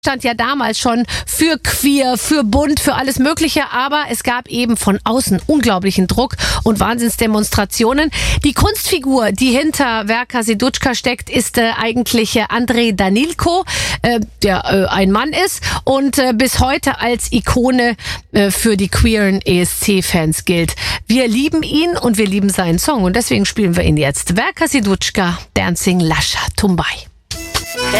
stand ja damals schon für queer, für bunt, für alles Mögliche, aber es gab eben von außen unglaublichen Druck und Wahnsinnsdemonstrationen. Die Kunstfigur, die hinter Verka Serduchka steckt, ist eigentlich Andrei Danilko, der ein Mann ist und bis heute als Ikone für die queeren ESC-Fans gilt. Wir lieben ihn und wir lieben seinen Song und deswegen spielen wir ihn jetzt. Verka Serduchka, Dancing Lascia Tumbai.